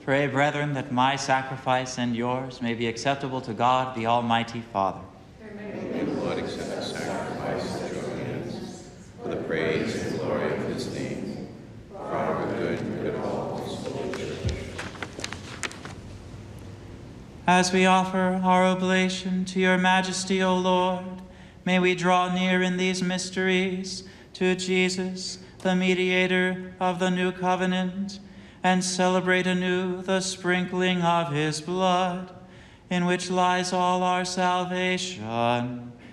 Pray, brethren, that my sacrifice and yours may be acceptable to God, the Almighty Father. May the Lord accept the sacrifice at your hands, for the praise and glory of his name, for our good and the good of all his holy church. As we offer our oblation to your majesty, O Lord, may we draw near in these mysteries to Jesus, the mediator of the new covenant, and celebrate anew the sprinkling of his blood, in which lies all our salvation.